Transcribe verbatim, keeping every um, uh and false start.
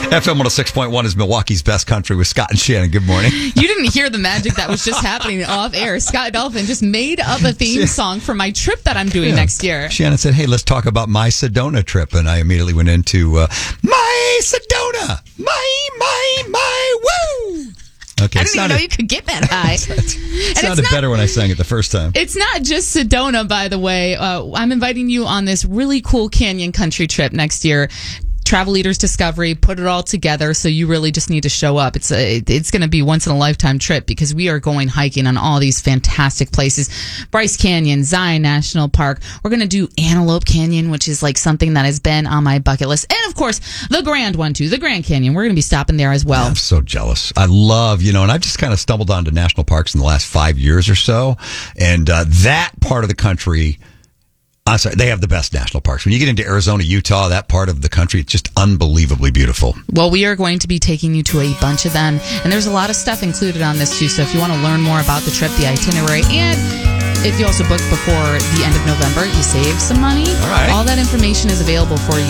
F M one oh six point one is Milwaukee's best country with Scott and Shannon. Good morning. You didn't hear the magic that was just happening off air. Scott Dolphin just made up a theme song for my trip that I'm doing Yeah. next year. Shannon said, hey, let's talk about my Sedona trip. And I immediately went into uh, my Sedona. My, my, my, woo. Okay, I didn't even know you could get that high. It And sounded it's not, better when I sang it the first time. It's not just Sedona, by the way. Uh, I'm inviting you on this really cool canyon country trip next year. Travel Leaders Discovery put it all together, so you really just need to show up. It's a, it's going to be once in a lifetime trip because we are going hiking on all these fantastic places. Bryce Canyon, Zion National Park. We're going to do Antelope Canyon, which is like something that has been on my bucket list. And of course, the Grand one too, the Grand Canyon. We're going to be stopping there as well. I'm so jealous. I love, you know, and I've just kind of stumbled onto national parks in the last five years or so. And uh, that part of the country, I'm sorry, they have the best national parks. When you get into Arizona, Utah, that part of the country, it's just unbelievably beautiful. Well, we are going to be taking you to a bunch of them, and there's a lot of stuff included on this too. So if you want to learn more about the trip, the itinerary, and if you also book before the end of November, you save some money. All right. All that information is available for you